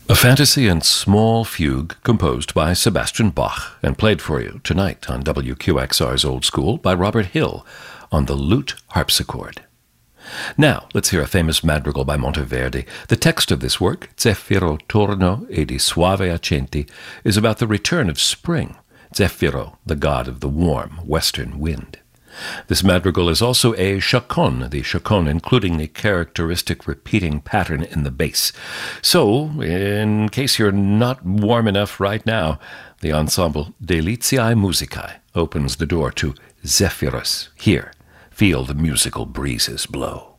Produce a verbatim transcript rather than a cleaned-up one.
A fantasy and small fugue composed by Sebastian Bach and played for you tonight on W Q X R's Old School by Robert Hill on the lute harpsichord. Now, let's hear a famous madrigal by Monteverdi. The text of this work, Zeffiro torno e di suave accenti, is about the return of spring, Zeffiro, the god of the warm western wind. This madrigal is also a chaconne, the chaconne including the characteristic repeating pattern in the bass. So, in case you're not warm enough right now, the ensemble Delitiae Musicae opens the door to Zephyrus. Here, feel the musical breezes blow.